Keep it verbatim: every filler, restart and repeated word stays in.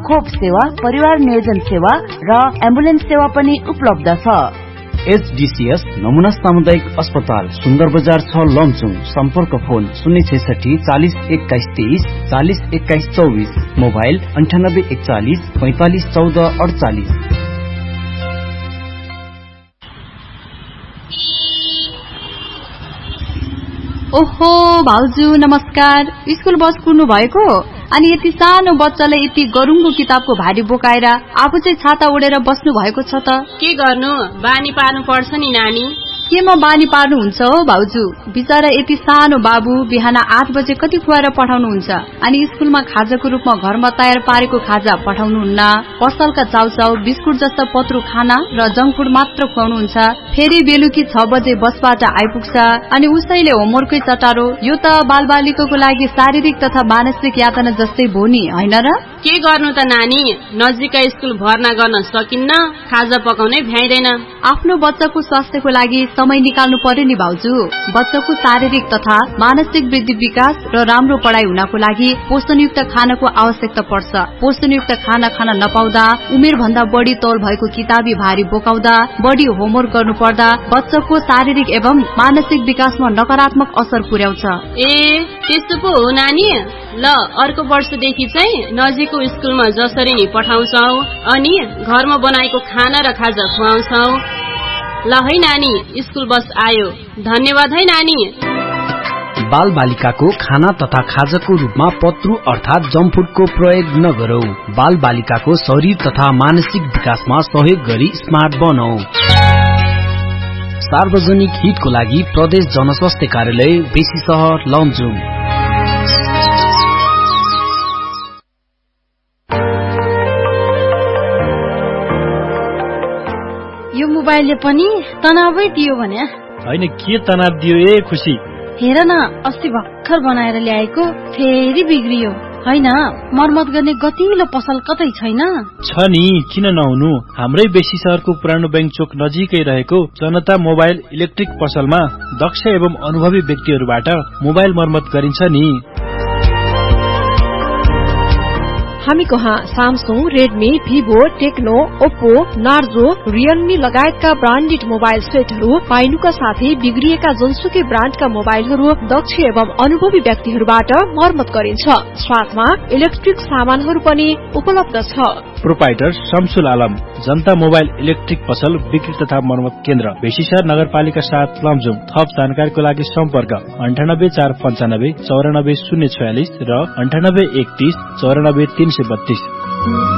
खोप सेवा, परिवार नियोजन सेवा र एम्बुलेन्स सेवा पनि उपलब्ध छ। एचडीसीएस नमुना सामुदायिक अस्पताल सुन्दर बजार छ लमचुङ। सम्पर्क फोन शून्य छैसठी चालीस एक्काइस तेइस चालीस एक्काइस चौबीस, मोबाइल अन्ठानब्बे एकचालिस पैंतालिस चौध अडचालिस। ओहो भाउजू नमस्कार। स्कुल बस कुर्नु भएको? अनि यति सानो बच्चालाई यति गरुङको किताबको भारी बोकाएर आफू चाहिँ छाता ओढेर बस्नु भएको छ त के गर्नु, बानी पार्नु पर्छ नि नानी। केमा बानी पार्नु हुन्छ हो भाउजू? बिचारा यति सानो बाबु बिहान आठ बजे कति खुवाएर पठाउनुहुन्छ अनि स्कुलमा खाजाको रूपमा घरमा तयार पारेको खाजा पठाउनुहुन्न। पसलका चाउचाउ बिस्कुट जस्ता पत्रु खाना र जंक फुड मात्र खुवाउनुहुन्छ। फेरि बेलुकी छ बजे बसबाट आइपुग्छ अनि उसैले होमवर्ककै चटारो। यो त बालबालिकाको लागि शारीरिक तथा मानसिक यातना जस्तै भो नि, हैन र? के गर्नु त नानी, नजिकै स्कुल भर्ना गर्न सकिन्न, खाजा पकाउनै भ्याइदैन। आफ्नो बच्चाको स्वास्थ्यको लागि समय निकाल्नु पर्यो नि भाउजू। बच्चाको शारीरिक तथा मानसिक वृद्धि विकास र राम्रो पढ़ाई हुनको लागि पोषणयुक्त खानाको आवश्यकता पर्छ। पोषणयुक्त खाना खान नपाउँदा, उमेर भन्दा बढी तौल भएको किताबी भारी बोकाउँदा, बढी होमवर्क गर्नु पर्दा बच्चाको शारीरिक एवं मानसिक विकासमा नकारात्मक असर पुर्याउँछ। ए त्यस्तो पो हो नानी। ल अर्को वर्षदेखि चाहिँ नजिकको स्कुलमा जसरी नि पठाउँछौ अनि घरमा बनाएको खाना र खाजा खुवाउँछौ। ल है नानी, स्कुल बस आयो। धन्यवाद है नानी। बाल बालिकाको खाना तथा खाजाको रूपमा पत्रु अर्थात जंक फुडको प्रयोग नगरौ। बाल बालिकाको शरीर तथा मानसिक विकासमा सहयोग गरी स्मार्ट बनौ। सार्वजनिक हितको लागि प्रदेश जनस्वास्थ्य कार्यालय बेसी सहर लमजुङ। यो मोबाइलले पनि तनावै दियो भने हैन। के तनाव दियो ए खुसी? हेर न, अस्ति भर्खर बनाएर ल्याएको फेरि बिग्रियो। हैन, मर्मत गर्ने गतिलो पसल कतै छैन? छ नि, किन नहुनु। हाम्रै बेसी शहरको पुरानो बैंक चोक नजिकै रहेको जनता मोबाइल इलेक्ट्रिक पसलमा दक्ष एवं अनुभवी व्यक्तिहरूबाट मोबाइल मर्मत गरिन्छ नि। हामी कहाँ Samsung, Redmi, Vivo, Tecno, Oppo, Narzo, Realme लगायतका ब्रान्डेड मोबाइल सेटहरू पाइनुका साथै बिग्रिएका जुनसुकै ब्रान्डका मोबाइलहरू दक्ष एवं अनुभवी व्यक्तिहरूबाट मर्मत गरिन्छ। साथमा इलेक्ट्रिक सामानहरू पनि उपलब्ध छ। प्रोपाइटर शमसुल आलम, जनता मोबाइल इलेक्ट्रिक पसल बिक्री तथा मर्मत केन्द्र, बेसीसर नगरपालिका सात लमजुङ। थप जानकारीको लागि सम्पर्क अन्ठानब्बे चार पञ्चानब्बे चौरानब्बे शून्य छयालिस र अन्ठानब्बे एकतीस चौरानब्बे तीन सय बत्तीस।